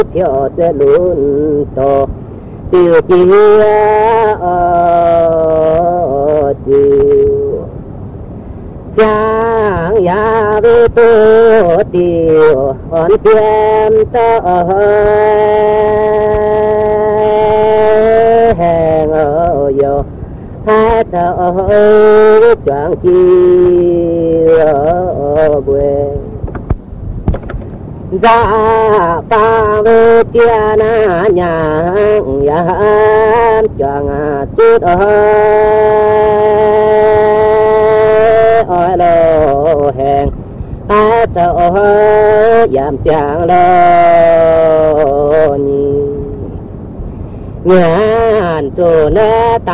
theo sẽ luôn to tiêu chia tiêu sáng ya với tôi tiêu on kiếm tơ hẹn ở yo hai thở choáng chi ở quê ra ba với kia na nhà ya choáng chút ơi lo hẹn hai thở giảm chàng lo nhàn tu nè